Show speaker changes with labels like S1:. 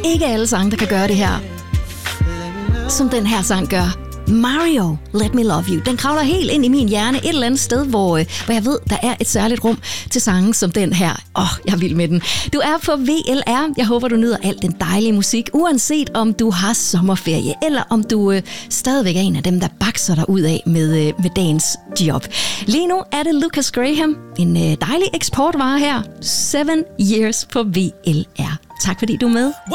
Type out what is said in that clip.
S1: ikke alle sange, der kan gøre det her, som den her sang gør. Mario, Let Me Love You. Den kravler helt ind i min hjerne et eller andet sted, hvor jeg ved, der er et særligt rum til sange som den her. Jeg er vild med den. Du er på VLR. Jeg håber, du nyder al den dejlige musik, uanset om du har sommerferie, eller om du stadigvæk er en af dem, der bakser dig ud af med dagens job. Lige nu er det Lucas Graham, en dejlig eksportvare her. 7 Years på VLR. Tak fordi du er med.